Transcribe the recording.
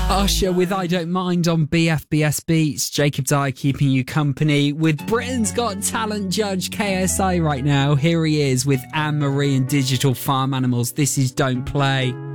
Usher with I Don't Mind on BFBS Beats. Jacob Dye keeping you company with Britain's Got Talent judge KSI right now. Here he is with Anne Marie and Digital Farm Animals. This is Don't Play.